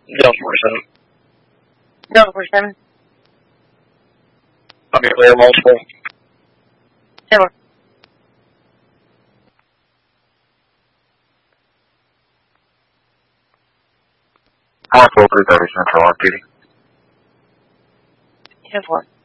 Delta 47. Delta 47. I'll be clear, multiple. 10-4. Alpha 330 Central off duty. 10-4.